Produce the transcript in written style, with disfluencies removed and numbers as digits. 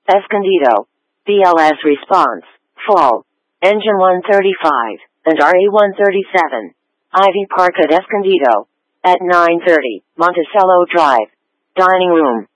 Escondido. BLS response, full. Engine 135, and RE-137. Ivy Park at Escondido. At 9:30, Monticello Drive. Dining room.